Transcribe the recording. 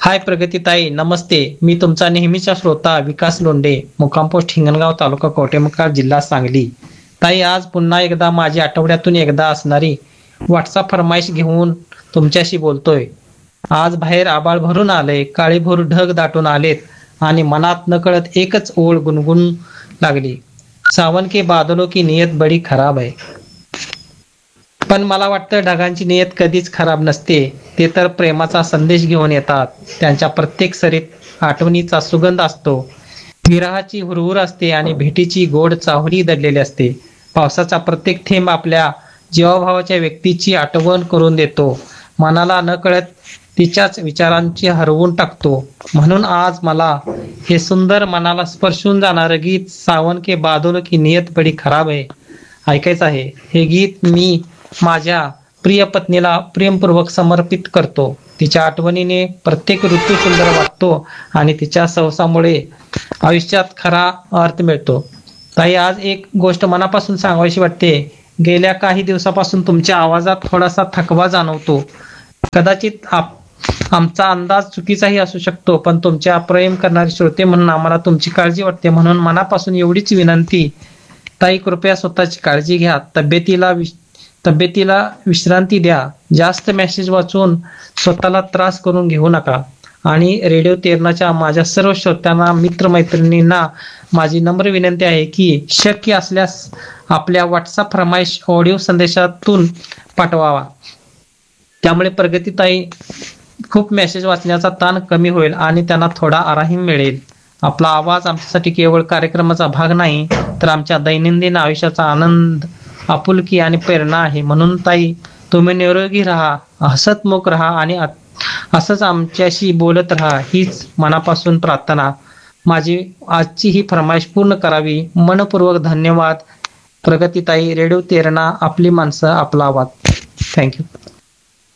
हाय प्रगतीताई, नमस्ते. मी तुमचा नेहमीचा श्रोता विकास लोंढे, मुक्काम पोस्ट हिंगणगाव, तालुका कवठेमंकाळ, जिल्हा सांगली. ताई, आज पुन्हा एकदा माझी आठवड्यातून एकदा असणारी व्हॉट्सअप फरमाईश घेऊन तुमच्याशी बोलतोय. आज बाहेर आभाळ भरून आलंय, काळीभोर ढग दाटून आलेत आणि मनात नकळत एकच ओळ गुणगुण लागली. सावन के बादलों की नियत बडी खराब आहे. पण मला वाटतं ढगांची नियत कधीच खराब नसते. ते तर प्रेमाचा संदेश घेऊन येतात. त्यांच्या प्रत्येक सरीत आठवणीचा सुगंध असतो. विरहाची हुरहुर असते आणि भेटीची गोड चाहुरी दडलेली असते. पावसाचा प्रत्येक थेंब आपल्या जीवाभावाच्या व्यक्तीची आठवण करून देतो. मनाला नकळत तिच्याच विचारांची हरवून टाकतो. म्हणून आज मला हे सुंदर मनाला स्पर्शून जाणारं गीत सावन के बादलों की नियत बडी खराब आहे ऐकायचं आहे. हे गीत मी माझ्या प्रिय पत्नीला प्रेमपूर्वक समर्पित करतो. तिच्या आठवणीने प्रत्येक ऋतू सुंदर वाटतो आणि तिच्या सहवासामुळे आयुष्यात खरा अर्थ मिळतो. ताई, आज एक गोष्ट मनापासून सांगावीशी वाटते. गेल्या काही दिवसापासून तुमच्या आवाजात थोडासा थकवा जाणवतो. कदाचित आमचा अंदाज चुकीचाही असू शकतो, पण तुमच्या प्रेम करणारे श्रोते म्हणून आम्हाला तुमची काळजी वाटते. म्हणून मनापासून एवढीच विनंती, ताई, कृपया स्वतःची काळजी घ्या. तब्येतीला विश्रांती द्या. जास्त मेसेज वाचून स्वतःला त्रास करून घेऊ नका. आणि रेडिओ तेरणाच्या माझ्या सर्व श्रोत्यांना, मित्रमैत्रिणींना माझी नम्र विनंती आहे की शक्य असल्यास आपल्या व्हॉट्सअप फरमाईश ऑडिओ संदेशातून पाठवावा. त्यामुळे प्रगतीताई खूप मेसेज वाचण्याचा ताण कमी होईल आणि त्यांना थोडा आराम मिळेल. आपला आवाज आमच्यासाठी केवळ कार्यक्रमाचा भाग नाही, तर आमच्या दैनंदिन आयुष्याचा आनंद, आपुलकी आणि प्रेरणा आहे. म्हणून ताई, तुम्ही निरोगी राहा, हसतमुख राहा आणि असंच आमच्याशी बोलत राहा, हीच मनापासून प्रार्थना. माझी आजची ही फरमाईश पूर्ण करावी. मनपूर्वक धन्यवाद प्रगतीताई. रेडिओ तेरणा, आपली माणसं, आपला आवाज. थँक्यू.